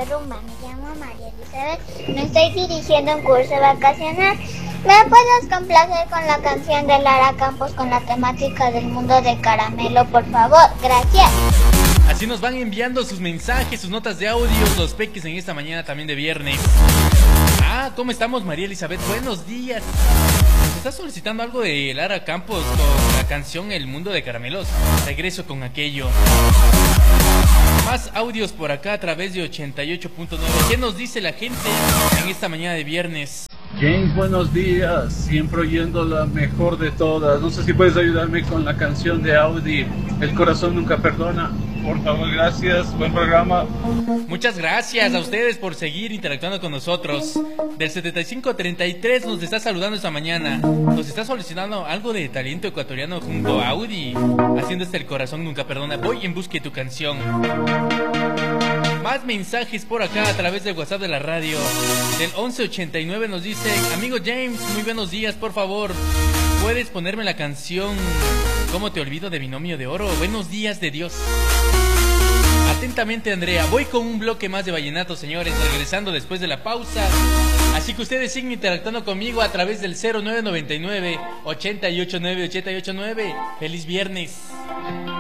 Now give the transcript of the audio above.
de rumba. Me llamo María Elizabeth. Me estoy dirigiendo a un curso vacacional. ¿Me puedes complacer con la canción de Lara Campos con la temática del mundo de Caramelo, por favor? Gracias. Así nos van enviando sus mensajes, sus notas de audio, los peques en esta mañana también de viernes. ¿Cómo estamos, María Elizabeth? Buenos días. ¿Nos está solicitando algo de Lara Campos con la canción El mundo de caramelos? Regreso con aquello. Más audios por acá a través de 88.9. ¿Qué nos dice la gente en esta mañana de viernes? James, buenos días, siempre oyendo la mejor de todas. No sé si puedes ayudarme con la canción de Audi, El corazón nunca perdona. Por favor, gracias, buen programa. Muchas gracias a ustedes por seguir interactuando con nosotros. Del 7533 nos está saludando esta mañana. Nos está solicitando algo de talento ecuatoriano junto a Audi, haciendo El corazón nunca perdona. Voy en busca de tu canción. Más mensajes por acá a través del WhatsApp de la radio. Del 1189 nos dice: amigo James, muy buenos días, por favor, ¿puedes ponerme la canción ¿Cómo te olvido de Binomio de Oro? Buenos días de Dios. Atentamente, Andrea. Voy con un bloque más de vallenato, señores, regresando después de la pausa. Así que ustedes siguen interactuando conmigo a través del 0999 889 889. ¡Feliz viernes!